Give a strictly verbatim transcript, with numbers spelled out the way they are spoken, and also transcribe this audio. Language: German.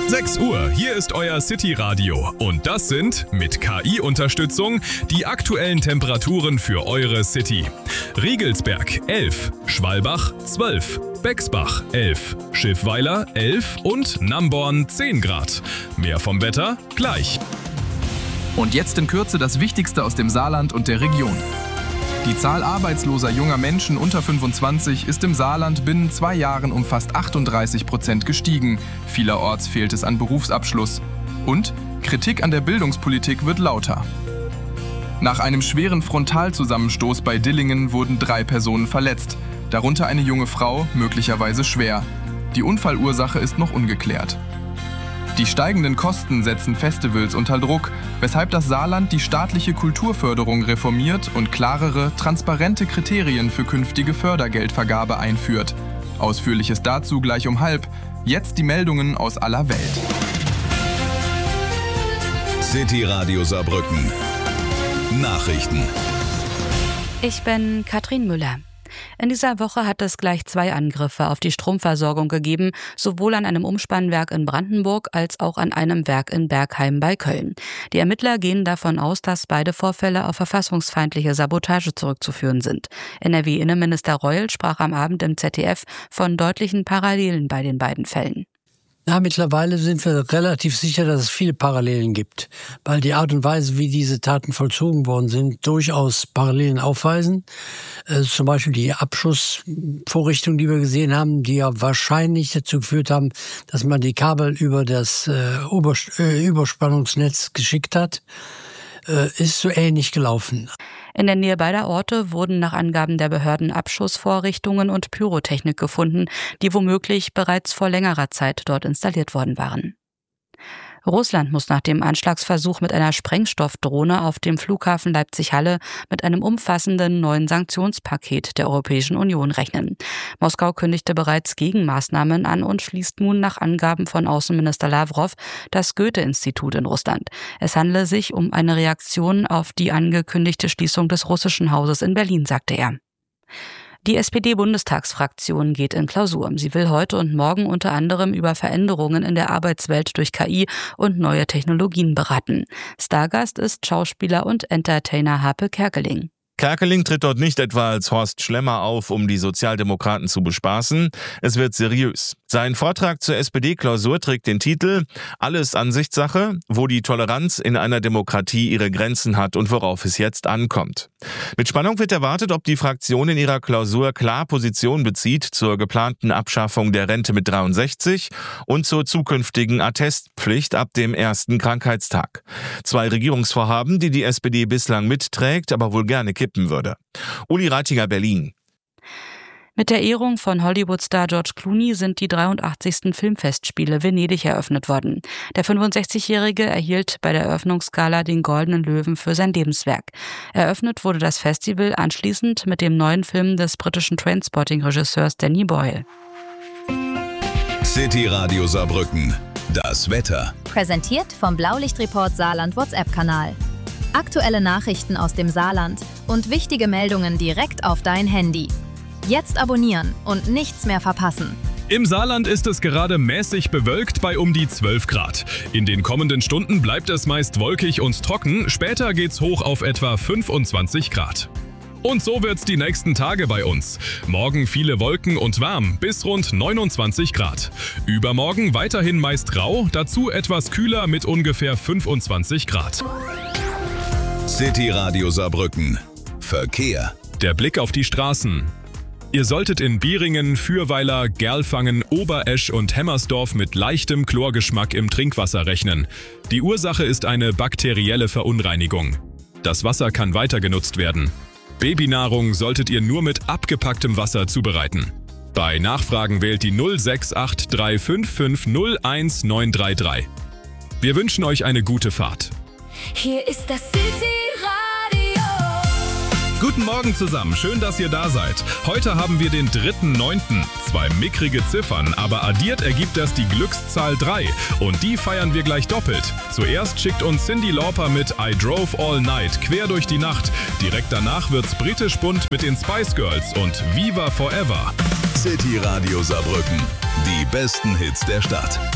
sechs Uhr, hier ist euer City-Radio und das sind, mit K I-Unterstützung, die aktuellen Temperaturen für eure City. Riegelsberg elf, Schwalbach zwölf, Bexbach elf, Schiffweiler elf und Namborn zehn Grad. Mehr vom Wetter gleich. Und jetzt in Kürze das Wichtigste aus dem Saarland und der Region. Die Zahl arbeitsloser junger Menschen unter fünfundzwanzig ist im Saarland binnen zwei Jahren um fast achtunddreißig Prozent gestiegen. Vielerorts fehlt es an Berufsabschluss. Und Kritik an der Bildungspolitik wird lauter. Nach einem schweren Frontalzusammenstoß bei Dillingen wurden drei Personen verletzt, darunter eine junge Frau, möglicherweise schwer. Die Unfallursache ist noch ungeklärt. Die steigenden Kosten setzen Festivals unter Druck, weshalb das Saarland die staatliche Kulturförderung reformiert und klarere, transparente Kriterien für künftige Fördergeldvergabe einführt. Ausführliches dazu gleich um halb. Jetzt die Meldungen aus aller Welt. City Radio Saarbrücken. Nachrichten. Ich bin Katrin Müller. In dieser Woche hat es gleich zwei Angriffe auf die Stromversorgung gegeben, sowohl an einem Umspannwerk in Brandenburg als auch an einem Werk in Bergheim bei Köln. Die Ermittler gehen davon aus, dass beide Vorfälle auf verfassungsfeindliche Sabotage zurückzuführen sind. N R W-Innenminister Reul sprach am Abend im Z D F von deutlichen Parallelen bei den beiden Fällen. Ja, mittlerweile sind wir relativ sicher, dass es viele Parallelen gibt, weil die Art und Weise, wie diese Taten vollzogen worden sind, durchaus Parallelen aufweisen. Äh, zum Beispiel die Abschussvorrichtungen, die wir gesehen haben, die ja wahrscheinlich dazu geführt haben, dass man die Kabel über das äh, Oberst- äh, Überspannungsnetz geschickt hat, äh, ist so ähnlich gelaufen. In der Nähe beider Orte wurden nach Angaben der Behörden Abschussvorrichtungen und Pyrotechnik gefunden, die womöglich bereits vor längerer Zeit dort installiert worden waren. Russland muss nach dem Anschlagsversuch mit einer Sprengstoffdrohne auf dem Flughafen Leipzig-Halle mit einem umfassenden neuen Sanktionspaket der Europäischen Union rechnen. Moskau kündigte bereits Gegenmaßnahmen an und schließt nun nach Angaben von Außenminister Lavrov das Goethe-Institut in Russland. Es handle sich um eine Reaktion auf die angekündigte Schließung des russischen Hauses in Berlin, sagte er. Die S P D-Bundestagsfraktion geht in Klausur. Sie will heute und morgen unter anderem über Veränderungen in der Arbeitswelt durch K I und neue Technologien beraten. Stargast ist Schauspieler und Entertainer Harpe Kerkeling. Kerkeling tritt dort nicht etwa als Horst Schlemmer auf, um die Sozialdemokraten zu bespaßen. Es wird seriös. Sein Vortrag zur S P D-Klausur trägt den Titel »Alles Ansichtssache, wo die Toleranz in einer Demokratie ihre Grenzen hat und worauf es jetzt ankommt«. Mit Spannung wird erwartet, ob die Fraktion in ihrer Klausur klar Position bezieht zur geplanten Abschaffung der Rente mit dreiundsechzig und zur zukünftigen Attestpflicht ab dem ersten Krankheitstag. Zwei Regierungsvorhaben, die die S P D bislang mitträgt, aber wohl gerne kippen würde. Uli Reitiger, Berlin. Mit der Ehrung von Hollywood-Star George Clooney sind die dreiundachtzigsten Filmfestspiele Venedig eröffnet worden. Der fünfundsechzigjährige erhielt bei der Eröffnungsgala den Goldenen Löwen für sein Lebenswerk. Eröffnet wurde das Festival anschließend mit dem neuen Film des britischen Trainspotting-Regisseurs Danny Boyle. City Radio Saarbrücken. Das Wetter. Präsentiert vom Blaulichtreport Saarland WhatsApp-Kanal. Aktuelle Nachrichten aus dem Saarland und wichtige Meldungen direkt auf dein Handy. Jetzt abonnieren und nichts mehr verpassen. Im Saarland ist es gerade mäßig bewölkt bei um die zwölf Grad. In den kommenden Stunden bleibt es meist wolkig und trocken, später geht's hoch auf etwa fünfundzwanzig Grad. Und so wird's die nächsten Tage bei uns. Morgen viele Wolken und warm, bis rund neunundzwanzig Grad. Übermorgen weiterhin meist rau, dazu etwas kühler mit ungefähr fünfundzwanzig Grad. City Radio Saarbrücken. Verkehr. Der Blick auf die Straßen. Ihr solltet in Bieringen, Fürweiler, Gerlfangen, Oberesch und Hemmersdorf mit leichtem Chlorgeschmack im Trinkwasser rechnen. Die Ursache ist eine bakterielle Verunreinigung. Das Wasser kann weiter genutzt werden. Babynahrung solltet ihr nur mit abgepacktem Wasser zubereiten. Bei Nachfragen wählt die null sechs acht drei fünf fünf null eins neun drei drei. Wir wünschen euch eine gute Fahrt. Hier ist das City Radio. Guten Morgen zusammen, schön, dass ihr da seid. Heute haben wir den dritten neunten Zwei mickrige Ziffern, aber addiert ergibt das die Glückszahl drei. Und die feiern wir gleich doppelt. Zuerst schickt uns Cyndi Lauper mit I Drove All Night quer durch die Nacht. Direkt danach wird's britisch bunt mit den Spice Girls und Viva Forever. City Radio Saarbrücken. Die besten Hits der Stadt.